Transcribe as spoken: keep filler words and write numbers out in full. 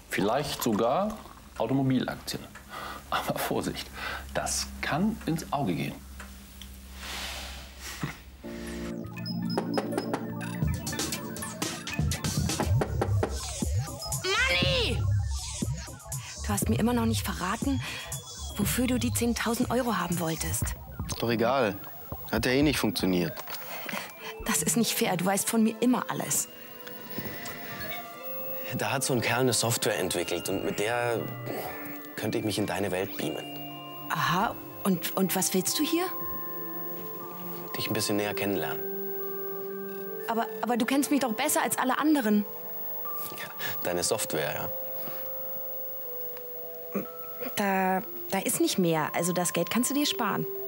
Vielleicht sogar Automobilaktien. Aber Vorsicht, das kann ins Auge gehen. Manni! Du hast mir immer noch nicht verraten, wofür du die zehntausend Euro haben wolltest. Ist doch egal. Hat ja eh nicht funktioniert. Das ist nicht fair. Du weißt von mir immer alles. Da hat so ein Kerl eine Software entwickelt und mit der könnte ich mich in deine Welt beamen. Aha. Und, und was willst du hier? Dich ein bisschen näher kennenlernen. Aber, aber du kennst mich doch besser als alle anderen. Ja, deine Software, ja. Da, da ist nicht mehr. Also das Geld kannst du dir sparen.